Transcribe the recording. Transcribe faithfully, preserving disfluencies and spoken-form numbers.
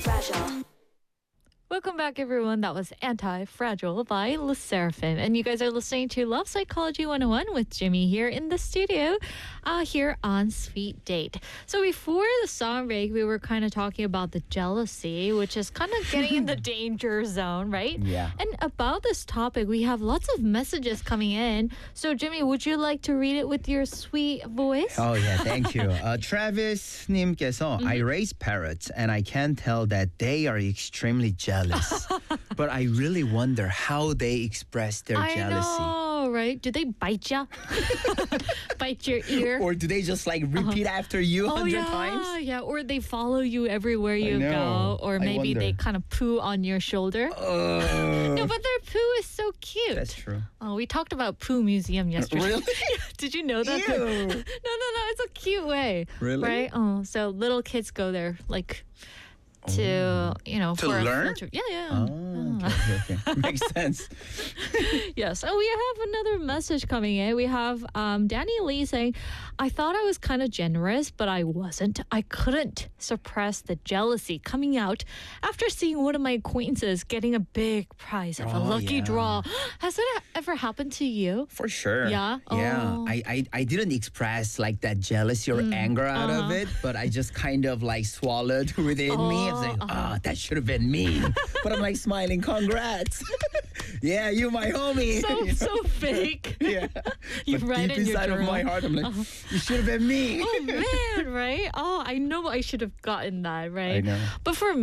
Anti-Fragile. Welcome back, everyone. That was Anti-Fragile by Le Seraphim. And you guys are listening to Love Psychology one oh one with Jimmy here in the studio, uh, here on Sweet Date. So before the song break, we were kind of talking about the jealousy, which is kind of getting in the danger zone, right? Yeah. And about this topic, we have lots of messages coming in. So, Jimmy, would you like to read it with your sweet voice? Oh yeah, thank you. Uh, Travis 님께서 I raise parrots and I can tell that they are extremely jealous. But I really wonder how they express their I jealousy. know, right? Do they bite ya? Bite your ear? Or do they just like repeat after you a Oh, hundred yeah, times? yeah. Or they follow you everywhere you know. go. Or I maybe they wonder. kind of poo on your shoulder. Uh, No, but their poo is so cute. that's true. Oh, we talked about Poo Museum yesterday. Really? Did you know that? Ew. no, no, no. It's a cute way. Really? Right? Oh, so little kids go there like to, you know, To for a learn? field trip. Yeah, yeah. Oh, okay, okay, okay. Makes sense. Yes. Oh, we have another message coming in. We have um, Danny Lee saying, I thought I was kind of generous, but I wasn't. I couldn't suppress the jealousy coming out after seeing one of my acquaintances getting a big prize of a Oh, lucky yeah. draw. Has that ever happened to you? For sure. Yeah? Yeah. Oh. I, I I didn't express like that jealousy or anger out of uh-huh. it, but I just kind of like swallowed within me. I was like, Oh, ah, that should have been me. But I'm like smiling, congrats. Yeah, you my homie. So, You know? so fake. Yeah. You But write deep in your inside of my journal. heart, I'm like, you should have been me. Oh, man, right? Oh, I know I should have gotten that, right? I know. But for